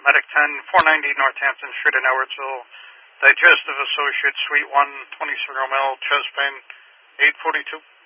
Attic 10, 490 Northampton Street in Edwardsville. Digestive Associates, Suite 1, 20 Cigar Mill, chest pain, 842.